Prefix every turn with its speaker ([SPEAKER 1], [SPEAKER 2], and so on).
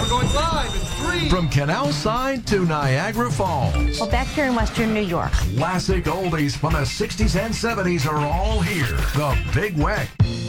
[SPEAKER 1] going live in 3.
[SPEAKER 2] From Canal Side to Niagara Falls.
[SPEAKER 3] Well, back here in Western New York.
[SPEAKER 2] Classic oldies from the 60s and 70s are all here. The Big Weck.